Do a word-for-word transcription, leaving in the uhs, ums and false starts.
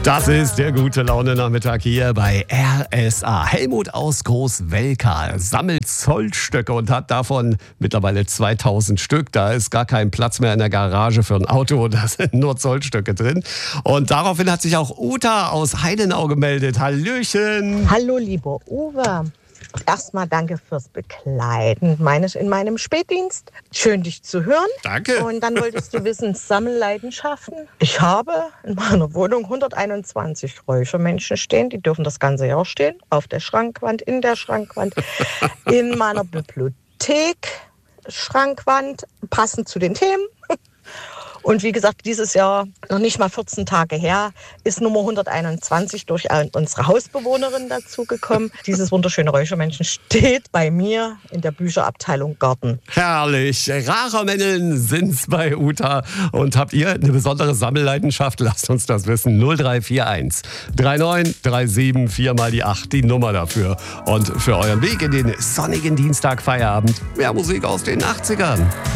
Das ist der gute Laune-Nachmittag hier bei R S A. Helmut aus Groß-Welka sammelt Zollstöcke und hat davon mittlerweile zweitausend Stück. Da ist gar kein Platz mehr in der Garage für ein Auto, da sind nur Zollstöcke drin. Und daraufhin hat sich auch Uta aus Heidenau gemeldet. Hallöchen! Hallo, lieber Uwe. Erstmal danke fürs Begleiten meines in meinem Spätdienst. Schön, dich zu hören. Danke. Und dann wolltest du wissen, Sammelleidenschaften. Ich habe in meiner Wohnung hunderteinundzwanzig Räuchermännchen stehen. Die dürfen das ganze Jahr stehen. Auf der Schrankwand, in der Schrankwand, in meiner Bibliothek, Schrankwand, passend zu den Themen. Und wie gesagt, dieses Jahr, noch nicht mal vierzehn Tage her, ist Nummer hunderteinundzwanzig durch unsere Hausbewohnerin dazugekommen. Dieses wunderschöne Räuchermännchen steht bei mir in der Bücherabteilung Garten. Herrlich. Rachermänneln sind's bei Uta. Und habt ihr eine besondere Sammelleidenschaft? Lasst uns das wissen. null drei vier eins drei neun drei sieben vier mal die acht, die Nummer dafür. Und für euren Weg in den sonnigen Dienstag Feierabend, mehr Musik aus den achtzigern.